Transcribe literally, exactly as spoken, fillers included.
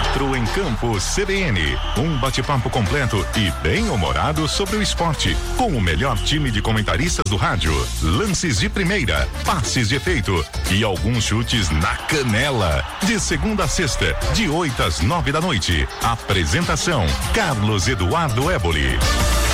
Entrou em Campo C B N, um bate-papo completo e bem humorado sobre o esporte, com o melhor time de comentaristas do rádio, lances de primeira, passes de efeito e alguns chutes na canela. De segunda a sexta, de oito às nove da noite. Apresentação: Carlos Eduardo Éboli.